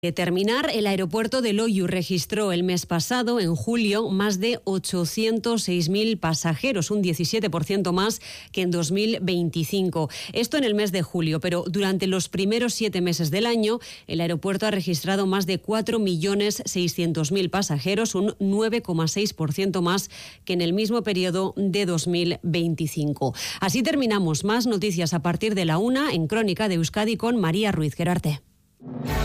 Terminar, el aeropuerto de Loiu registró el mes pasado, en julio, más de 806.000 pasajeros, un 17% más que en 2025. Esto en el mes de julio, pero durante los primeros 7 meses del año, el aeropuerto ha registrado más de 4.600.000 pasajeros, un 9,6% más que en el mismo periodo de 2025. Así terminamos. Más noticias a partir de la 1 en Crónica de Euskadi con María Ruiz Querarte.